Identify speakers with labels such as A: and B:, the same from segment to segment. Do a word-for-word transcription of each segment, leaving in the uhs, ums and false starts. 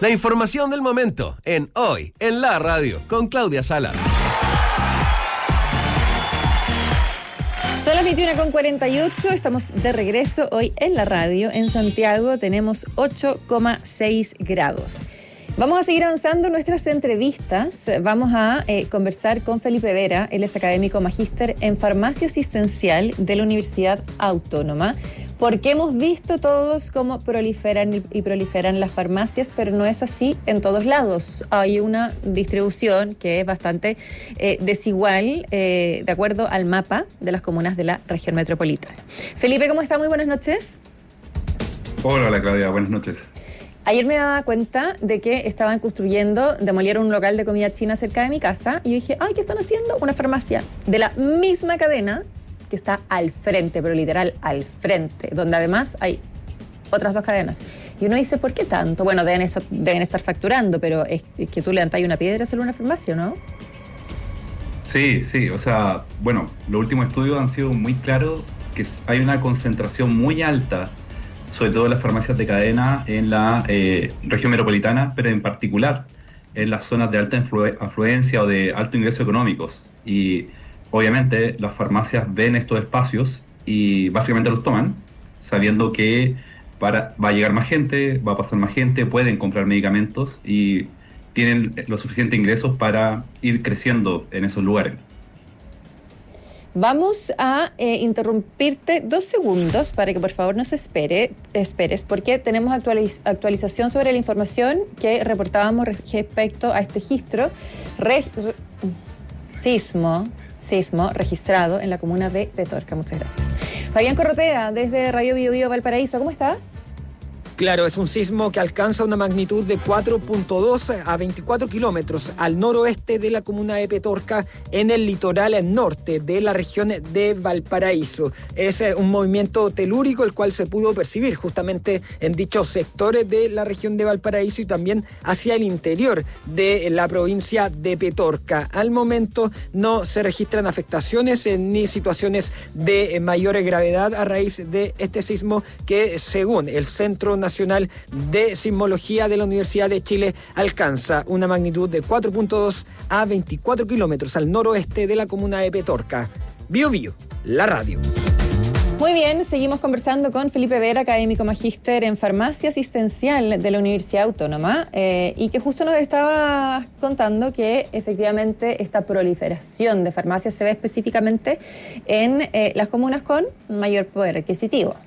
A: La información del momento en Hoy en la Radio con Claudia Salas.
B: Son las veintiuna con cuarenta y ocho, estamos de regreso hoy en la radio. En Santiago tenemos ocho coma seis grados. Vamos a seguir avanzando en nuestras entrevistas. Vamos a eh, conversar con Felipe Vera. Él es académico magíster en farmacia asistencial de la Universidad Autónoma, porque hemos visto todos cómo proliferan y, y proliferan las farmacias, pero no es así en todos lados. Hay una distribución que es bastante eh, desigual, eh, de acuerdo al mapa de las comunas de la región metropolitana. Felipe, ¿cómo está? Muy buenas noches.
C: Hola, hola Claudia, buenas noches.
B: Ayer me daba cuenta de que estaban construyendo, demolieron un local de comida china cerca de mi casa, y yo dije, ay, ¿qué están haciendo? Una farmacia de la misma cadena que está al frente, pero literal al frente, donde además hay otras dos cadenas. Y uno dice, ¿por qué tanto? Bueno, deben, eso, deben estar facturando, pero es que tú levantas una piedra y hacer una farmacia, ¿no?
C: Sí, sí, o sea, bueno, los últimos estudios han sido muy claros que hay una concentración muy alta, sobre todo en las farmacias de cadena en la eh, región metropolitana, pero en particular en las zonas de alta influ- afluencia o de alto ingreso económicos. Y obviamente las farmacias ven estos espacios y básicamente los toman, sabiendo que para, va a llegar más gente, va a pasar más gente, pueden comprar medicamentos y tienen los suficientes ingresos para ir creciendo en esos lugares.
B: Vamos a eh, interrumpirte dos segundos para que por favor nos espere, esperes, porque tenemos actualiz- actualización sobre la información que reportábamos respecto a este registro, re- re- sismo, sismo registrado en la comuna de Petorca. Muchas gracias. Fabián Corrotea, desde Radio Bio Bio Valparaíso, ¿cómo estás?
D: Claro, es un sismo que alcanza una magnitud de cuatro punto dos a veinticuatro kilómetros al noroeste de la comuna de Petorca, en el litoral norte de la región de Valparaíso. Es un movimiento telúrico el cual se pudo percibir justamente en dichos sectores de la región de Valparaíso y también hacia el interior de la provincia de Petorca. Al momento no se registran afectaciones eh, ni situaciones de mayor gravedad a raíz de este sismo que, según el Centro Nacional de Sismología de la Universidad de Chile, alcanza una magnitud de cuatro punto dos a veinticuatro kilómetros al noroeste de la comuna de Petorca. Bio Bio, la radio.
B: Muy bien, seguimos conversando con Felipe Vera, académico magíster en farmacia asistencial de la Universidad Autónoma, eh, y que justo nos estaba contando que efectivamente esta proliferación de farmacias se ve específicamente en eh, las comunas con mayor poder adquisitivo.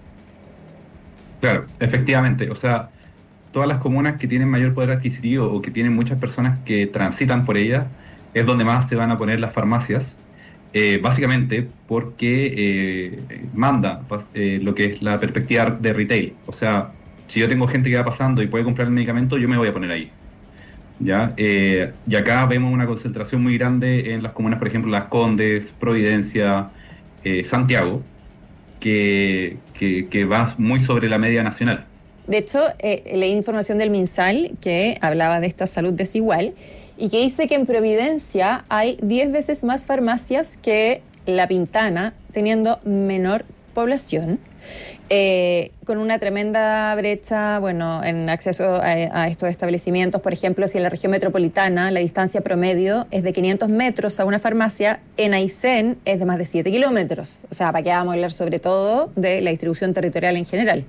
C: Claro, efectivamente, o sea, todas las comunas que tienen mayor poder adquisitivo o que tienen muchas personas que transitan por ellas, es donde más se van a poner las farmacias, eh, básicamente porque eh, manda eh, lo que es la perspectiva de retail. O sea, si yo tengo gente que va pasando y puede comprar el medicamento, yo me voy a poner ahí. ¿Ya? Eh, y acá vemos una concentración muy grande en las comunas, por ejemplo, Las Condes, Providencia, eh, Santiago, Que, que, que va muy sobre la media nacional.
B: De hecho, eh, leí información del MinSal que hablaba de esta salud desigual y que dice que en Providencia hay diez veces más farmacias que La Pintana, teniendo menor población, eh, con una tremenda brecha, bueno, en acceso a, a estos establecimientos. Por ejemplo, si en la región metropolitana la distancia promedio es de quinientos metros a una farmacia, en Aysén es de más de siete kilómetros. O sea, ¿para qué vamos a hablar sobre todo de la distribución territorial en general?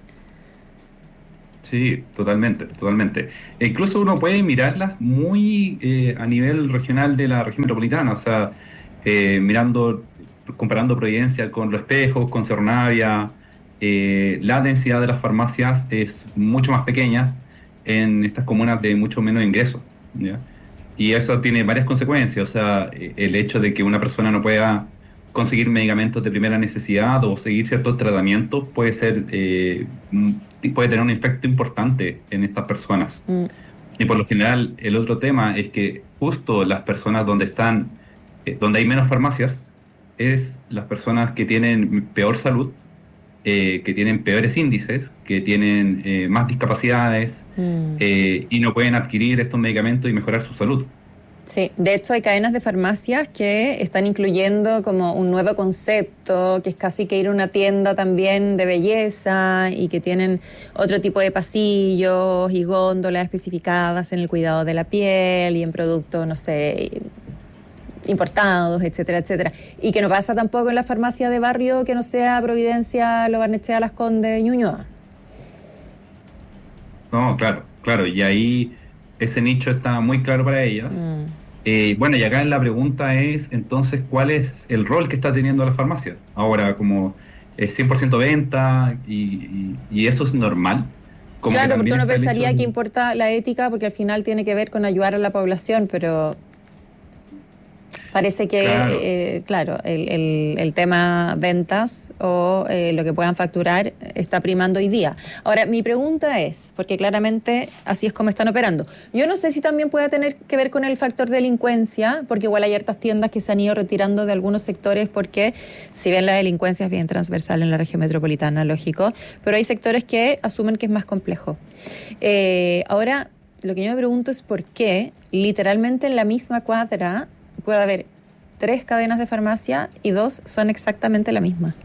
C: Sí, totalmente, totalmente. E incluso uno puede mirarlas muy eh, a nivel regional de la región metropolitana, o sea, eh, mirando, comparando Providencia con Los Espejos, con Cerro Navia. Eh, la densidad de las farmacias es mucho más pequeña en estas comunas de mucho menos ingresos, ¿ya? Y eso tiene varias consecuencias, o sea, el hecho de que una persona no pueda conseguir medicamentos de primera necesidad o seguir ciertos tratamientos puede ser eh, puede tener un efecto importante en estas personas. Mm. Y por lo general, el otro tema es que justo las personas donde están, eh, donde hay menos farmacias, es las personas que tienen peor salud, Eh, que tienen peores índices, que tienen eh, más discapacidades mm. eh, y no pueden adquirir estos medicamentos y mejorar su salud.
B: Sí, de hecho hay cadenas de farmacias que están incluyendo como un nuevo concepto, que es casi que ir a una tienda también de belleza y que tienen otro tipo de pasillos y góndolas especificadas en el cuidado de la piel y en productos, no sé, importados, etcétera, etcétera. Y que no pasa tampoco en la farmacia de barrio que no sea Providencia, Lo Barnechea, Las Condes, Ñuñoa.
C: No, claro, claro, y ahí ese nicho está muy claro para ellas. Mm. Eh, bueno, y acá la pregunta es, entonces, ¿cuál es el rol que está teniendo la farmacia? Ahora, como eh, cien por ciento venta, y, y, y eso es normal.
B: Como claro, porque uno pensaría de... que importa la ética, porque al final tiene que ver con ayudar a la población, pero parece que, claro, eh, claro el, el, el tema ventas o eh, lo que puedan facturar está primando hoy día. Ahora, mi pregunta es, porque claramente así es como están operando, yo no sé si también pueda tener que ver con el factor delincuencia, porque igual hay hartas tiendas que se han ido retirando de algunos sectores porque, si bien la delincuencia es bien transversal en la región metropolitana, lógico, pero hay sectores que asumen que es más complejo. Eh, ahora, lo que yo me pregunto es por qué, literalmente en la misma cuadra, puede haber tres cadenas de farmacia y dos son exactamente la misma.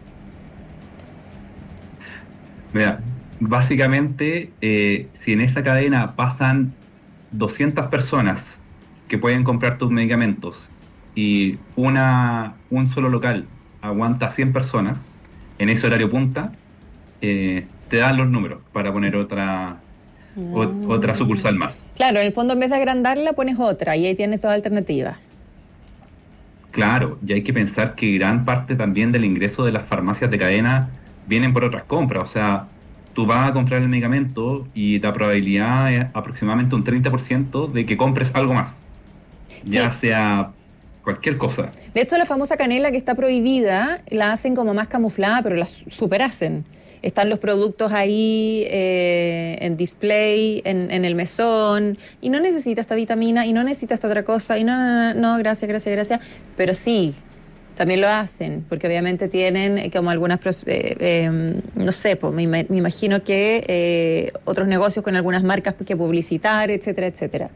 C: Mira, básicamente, eh, si en esa cadena pasan doscientas personas que pueden comprar tus medicamentos y una un solo local aguanta cien personas en ese horario punta, eh, te dan los números para poner otra, no. o, otra sucursal más.
B: Claro, en el fondo en vez de agrandarla pones otra y ahí tienes toda alternativa.
C: Claro, y hay que pensar que gran parte también del ingreso de las farmacias de cadena vienen por otras compras. O sea, tú vas a comprar el medicamento y la probabilidad es aproximadamente un treinta por ciento de que compres algo más. Sí. Ya sea cualquier cosa.
B: De hecho, la famosa canela que está prohibida la hacen como más camuflada, pero la superhacen. Están los productos ahí eh, en display, en, en el mesón, y no necesita esta vitamina, y no necesita esta otra cosa, y no, no, no, no, gracias, gracias, gracias. Pero sí, también lo hacen, porque obviamente tienen como algunas, eh, eh, no sé, pues me, me imagino que eh, otros negocios con algunas marcas que publicitar, etcétera, etcétera.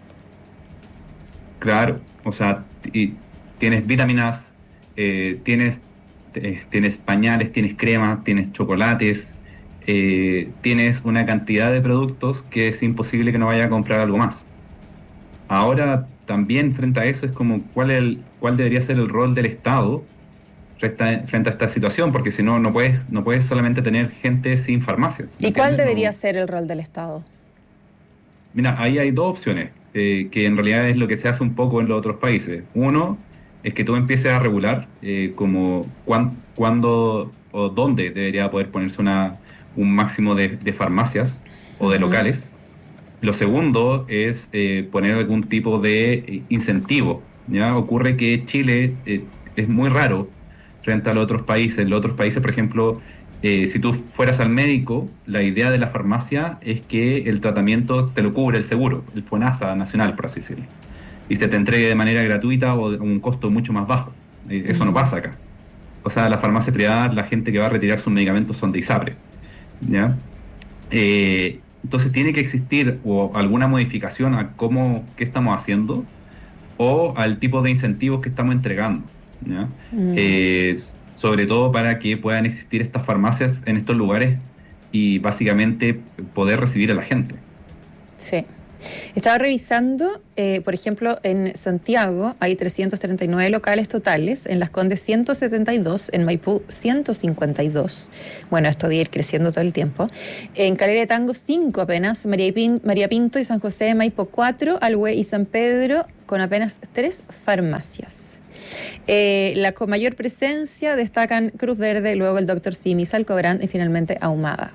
C: Claro, o sea, y tienes vitaminas, eh, tienes... tienes pañales, tienes cremas, tienes chocolates, eh, tienes una cantidad de productos que es imposible que no vaya a comprar algo más. Ahora también frente a eso es como cuál, el, cuál debería ser el rol del Estado frente a, frente a esta situación, porque si no, no puedes, no puedes solamente tener gente sin farmacia.
B: ¿Y cuál debería no... ser el rol del Estado?
C: Mira, ahí hay dos opciones, eh, que en realidad es lo que se hace un poco en los otros países. Uno, es que tú empieces a regular eh, como cuán, cuándo o dónde debería poder ponerse una, un máximo de, de farmacias o de uh-huh. locales. Lo segundo es eh, poner algún tipo de eh, incentivo. ¿Ya? Ocurre que Chile eh, es muy raro frente a los otros países. En los otros países, por ejemplo, eh, si tú fueras al médico, la idea de la farmacia es que el tratamiento te lo cubre el seguro, el FONASA nacional, por así decirlo, y se te entregue de manera gratuita o a un costo mucho más bajo. Eso uh-huh. no pasa acá. O sea, la farmacia privada, la gente que va a retirar sus medicamentos son de ISAPRE. ¿Ya? Eh, entonces tiene que existir o alguna modificación a cómo, qué estamos haciendo o al tipo de incentivos que estamos entregando. ¿Ya? Uh-huh. Eh, sobre todo para que puedan existir estas farmacias en estos lugares y básicamente poder recibir a la gente.
B: Sí. Estaba revisando, eh, por ejemplo, en Santiago hay trescientos treinta y nueve locales totales, en Las Condes ciento setenta y dos, en Maipú ciento cincuenta y dos. Bueno, esto de ir creciendo todo el tiempo. En Calera de Tango cinco apenas, María, Pin, María Pinto y San José de Maipo cuatro, Alhué y San Pedro con apenas tres farmacias. Eh, la con mayor presencia destacan Cruz Verde, luego el Doctor Simi, Salcobrand y finalmente Ahumada.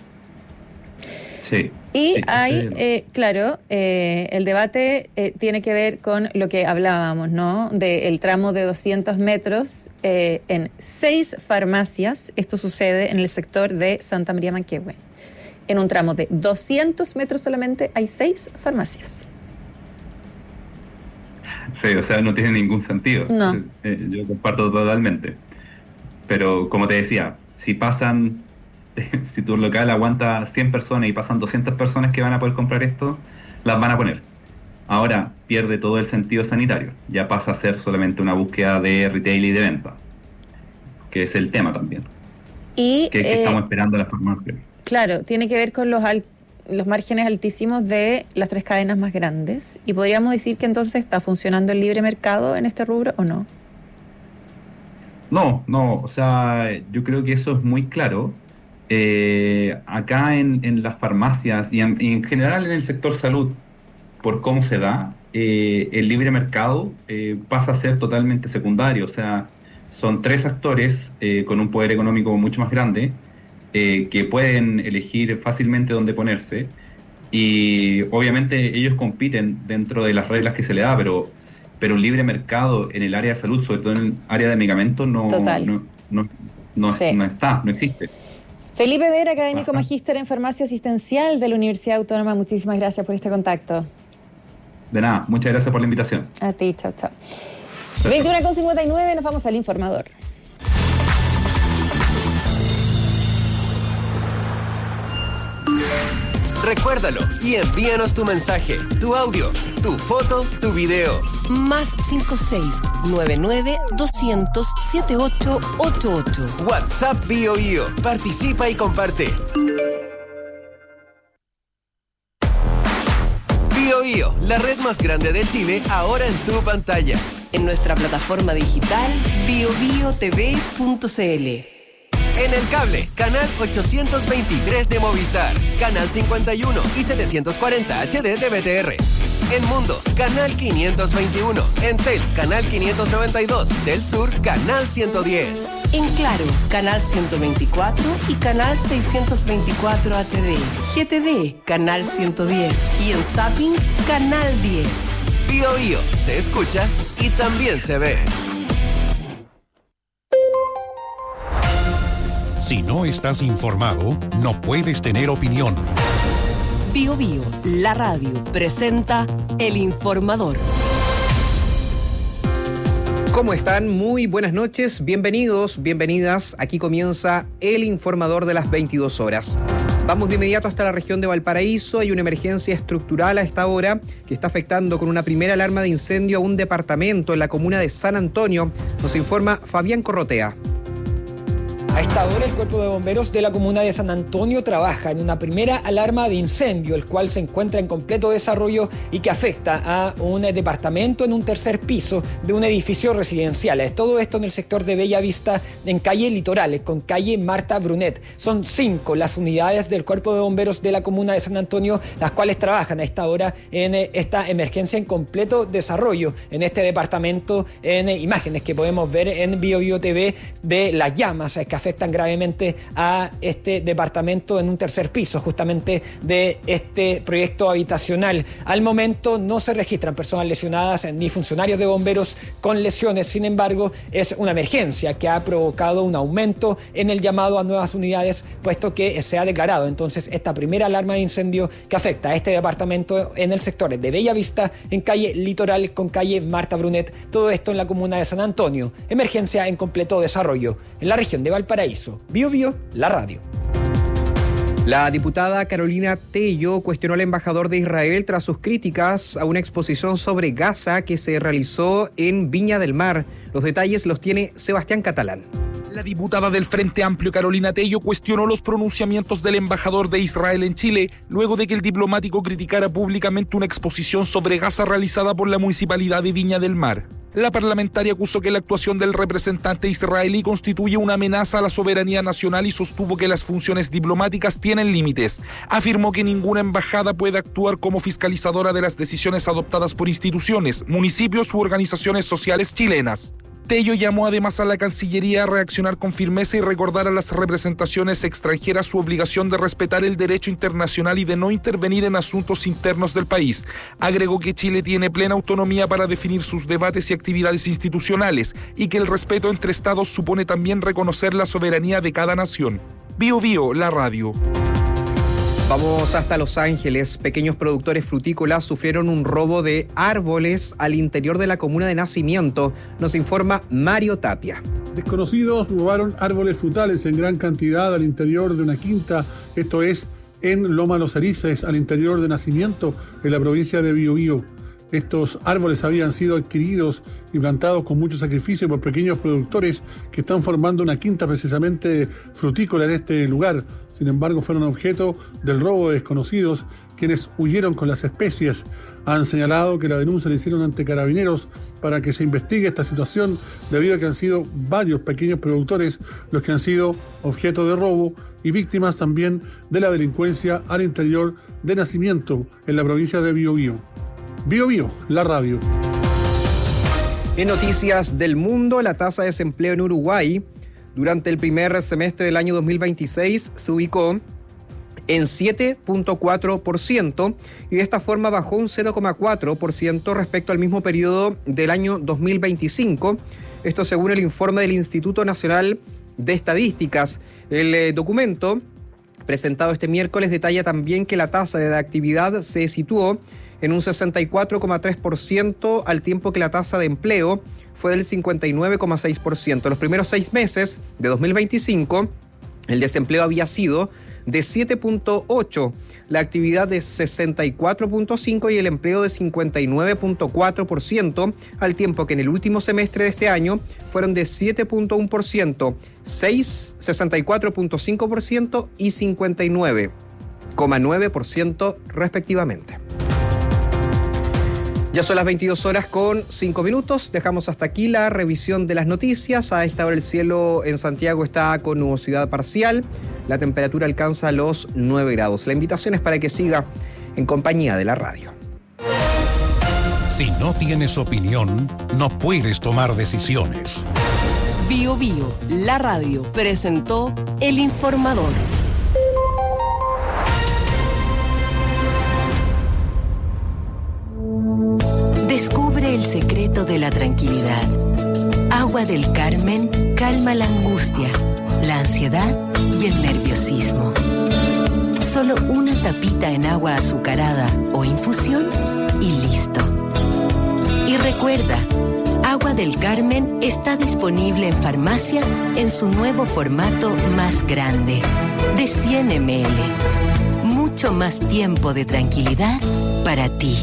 C: Sí.
B: Y
C: sí,
B: hay,
C: sí.
B: eh, claro, eh, el debate eh, tiene que ver con lo que hablábamos, ¿no? Del tramo de doscientos metros eh, en seis farmacias. Esto sucede en el sector de Santa María Manquehue. En un tramo de doscientos metros solamente hay seis farmacias.
C: Sí, o sea, no tiene ningún sentido.
B: No.
C: Eh, yo comparto totalmente. Pero, como te decía, si pasan... si tu local aguanta cien personas y pasan doscientas personas que van a poder comprar esto, las van a poner. Ahora pierde todo el sentido sanitario, ya pasa a ser solamente una búsqueda de retail y de venta, que es el tema también,
B: y
C: que, que
B: eh,
C: estamos esperando la farmacia.
B: Claro, tiene que ver con los, al, los márgenes altísimos de las tres cadenas más grandes, y podríamos decir que entonces está funcionando el libre mercado en este rubro, ¿o no?
C: No, no, o sea, yo creo que eso es muy claro. Eh, acá en, en las farmacias y en, y en general en el sector salud, por cómo se da, eh, el libre mercado eh, pasa a ser totalmente secundario. O sea, son tres actores eh, con un poder económico mucho más grande eh, que pueden elegir fácilmente dónde ponerse, y obviamente ellos compiten dentro de las reglas que se le da, pero, pero un libre mercado en el área de salud, sobre todo en el área de medicamentos, no, no, no, no,
B: sí.
C: no está, no existe.
B: Felipe Vera, académico
C: Ajá.
B: magíster en farmacia asistencial de la Universidad Autónoma, muchísimas gracias por este contacto.
C: De nada, muchas gracias por la invitación.
B: A ti, chao, chao. veintiuna con cincuenta y nueve, nos vamos al informador.
A: Recuérdalo y envíanos tu mensaje, tu audio, tu foto, tu video.
E: Más cinco seis nueve nueve dos cero cero siete ocho ocho ocho.
A: WhatsApp BioIo. Participa y comparte. BioIo, la red más grande de Chile, ahora en tu pantalla.
E: En nuestra plataforma digital bio bio t v punto c l.
A: En el cable, canal ochocientos veintitrés de Movistar, canal cincuenta y uno y setecientos cuarenta H D de B T R. En Mundo, canal quinientos veintiuno. En Tel, canal quinientos noventa y dos. Del Sur, canal ciento diez.
E: En Claro, canal ciento veinticuatro y canal seiscientos veinticuatro H D. G T D, canal ciento diez. Y en Zapping, canal diez.
A: BioIo, se escucha y también se ve.
F: Si no estás informado, no puedes tener opinión.
E: Bio Bio, la radio, presenta El Informador.
G: ¿Cómo están? Muy buenas noches, bienvenidos, bienvenidas. Aquí comienza El Informador de las veintidós horas. Vamos de inmediato hasta la región de Valparaíso. Hay una emergencia estructural a esta hora que está afectando con una primera alarma de incendio a un departamento en la comuna de San Antonio. Nos informa Fabián Corrotea.
D: A esta hora, el Cuerpo de Bomberos de la comuna de San Antonio trabaja en una primera alarma de incendio, el cual se encuentra en completo desarrollo y que afecta a un departamento en un tercer piso de un edificio residencial. Todo esto en el sector de Bella Vista, en calle Litoral, con calle Marta Brunet. Son cinco las unidades del Cuerpo de Bomberos de la comuna de San Antonio, las cuales trabajan a esta hora en esta emergencia en completo desarrollo en este departamento, en imágenes que podemos ver en Bio Bio T V de las llamas que afectan gravemente a este departamento en un tercer piso, justamente de este proyecto habitacional. Al momento no se registran personas lesionadas ni funcionarios de bomberos con lesiones. Sin embargo, es una emergencia que ha provocado un aumento en el llamado a nuevas unidades, puesto que se ha declarado entonces esta primera alarma de incendio que afecta a este departamento en el sector de Bella Vista, en calle Litoral con calle Marta Brunet. Todo esto en la comuna de San Antonio. Emergencia en completo desarrollo. En la región de Valparaíso. Paraíso. Bio Bio, la radio.
G: La diputada Carolina Tello cuestionó al embajador de Israel tras sus críticas a una exposición sobre Gaza que se realizó en Viña del Mar. Los detalles los tiene Sebastián Catalán.
H: La diputada del Frente Amplio Carolina Tello cuestionó los pronunciamientos del embajador de Israel en Chile luego de que el diplomático criticara públicamente una exposición sobre Gaza realizada por la municipalidad de Viña del Mar. La parlamentaria acusó que la actuación del representante israelí constituye una amenaza a la soberanía nacional y sostuvo que las funciones diplomáticas tienen límites. Afirmó que ninguna embajada puede actuar como fiscalizadora de las decisiones adoptadas por instituciones, municipios u organizaciones sociales chilenas. Tello llamó además a la Cancillería a reaccionar con firmeza y recordar a las representaciones extranjeras su obligación de respetar el derecho internacional y de no intervenir en asuntos internos del país. Agregó que Chile tiene plena autonomía para definir sus debates y actividades institucionales y que el respeto entre estados supone también reconocer la soberanía de cada nación. Bio Bio, la radio.
G: Vamos hasta Los Ángeles. Pequeños productores frutícolas sufrieron un robo de árboles al interior de la comuna de Nacimiento. Nos informa Mario Tapia.
I: Desconocidos robaron árboles frutales en gran cantidad al interior de una quinta, esto es, en Loma Los Erices, al interior de Nacimiento, en la provincia de Biobío. Estos árboles habían sido adquiridos y plantados con mucho sacrificio por pequeños productores que están formando una quinta precisamente frutícola en este lugar. Sin embargo, fueron objeto del robo de desconocidos, quienes huyeron con las especies. Han señalado que la denuncia la hicieron ante Carabineros para que se investigue esta situación, debido a que han sido varios pequeños productores los que han sido objeto de robo y víctimas también de la delincuencia al interior de Nacimiento, en la provincia de Biobío. Biobío, la radio.
G: En noticias del mundo, la tasa de desempleo en Uruguay durante el primer semestre del año dos mil veintiséis se ubicó en siete punto cuatro por ciento y de esta forma bajó un cero coma cuatro por ciento respecto al mismo periodo del año dos mil veinticinco. Esto según el informe del Instituto Nacional de Estadísticas. El eh, documento presentado este miércoles detalla también que la tasa de actividad se situó en un sesenta y cuatro coma tres por ciento, al tiempo que la tasa de empleo fue del cincuenta y nueve coma seis por ciento. Los primeros seis meses de dos mil veinticinco, el desempleo había sido de siete punto ocho, la actividad de sesenta y cuatro punto cinco y el empleo de cincuenta y nueve punto cuatro por ciento, al tiempo que en el último semestre de este año fueron de siete punto uno por ciento, sesenta y cuatro punto cinco por ciento y cincuenta y nueve coma nueve por ciento respectivamente. Ya son las veintidós horas con cinco minutos. Dejamos hasta aquí la revisión de las noticias. A esta hora el cielo en Santiago está con nubosidad parcial. La temperatura alcanza los nueve grados. La invitación es para que siga en compañía de la radio.
F: Si no tienes opinión, no puedes tomar decisiones.
E: Bio Bio, la radio, presentó El Informador. Descubre el secreto de la tranquilidad. Agua del Carmen calma la angustia, la ansiedad y el nerviosismo. Solo una tapita en agua azucarada o infusión y listo. Y recuerda, Agua del Carmen está disponible en farmacias en su nuevo formato más grande, de cien mililitros. Mucho más tiempo de tranquilidad para ti.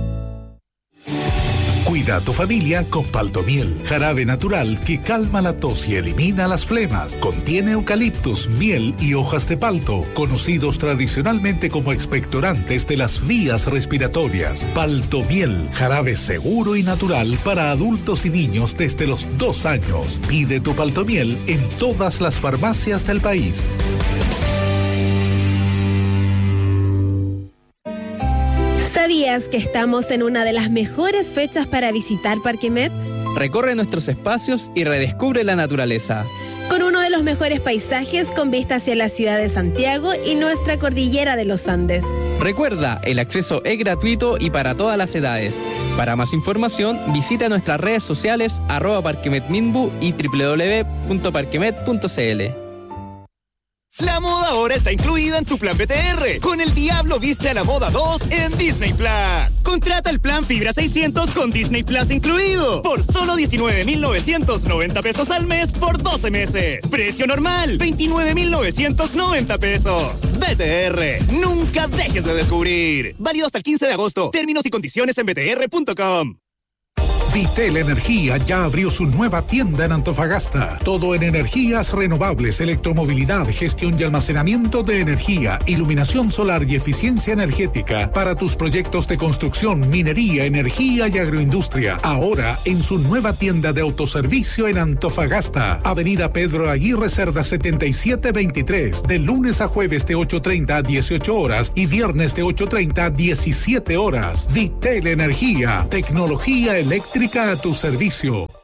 J: Cuida a tu familia con Paltomiel, jarabe natural que calma la tos y elimina las flemas. Contiene eucaliptus, miel y hojas de palto, conocidos tradicionalmente como expectorantes de las vías respiratorias. Paltomiel, jarabe seguro y natural para adultos y niños desde los dos años. Pide tu Paltomiel en todas las farmacias del país.
K: ¿Sabías que estamos en una de las mejores fechas para visitar Parque Met?
L: Recorre nuestros espacios y redescubre la naturaleza.
K: Con uno de los mejores paisajes con vista hacia la ciudad de Santiago y nuestra cordillera de los Andes.
L: Recuerda, el acceso es gratuito y para todas las edades. Para más información, visita nuestras redes sociales arroba parquemetminbu y doble u doble u doble u punto parquemet punto c l.
M: La moda ahora está incluida en tu plan B T R. Con El Diablo Viste a la Moda dos en Disney Plus. Contrata el plan Fibra seiscientos con Disney Plus incluido. Por solo diecinueve mil novecientos noventa pesos al mes por doce meses. Precio normal, veintinueve mil novecientos noventa pesos. B T R, nunca dejes de descubrir. Válido hasta el quince de agosto. Términos y condiciones en b t r punto com.
J: Vitel Energía ya abrió su nueva tienda en Antofagasta. Todo en energías renovables, electromovilidad, gestión y almacenamiento de energía, iluminación solar y eficiencia energética para tus proyectos de construcción, minería, energía y agroindustria. Ahora en su nueva tienda de autoservicio en Antofagasta. Avenida Pedro Aguirre Cerda setenta y siete veintitrés. De lunes a jueves de ocho treinta a dieciocho horas y viernes de ocho treinta a diecisiete horas. Vitel Energía. Tecnología eléctrica a tu servicio.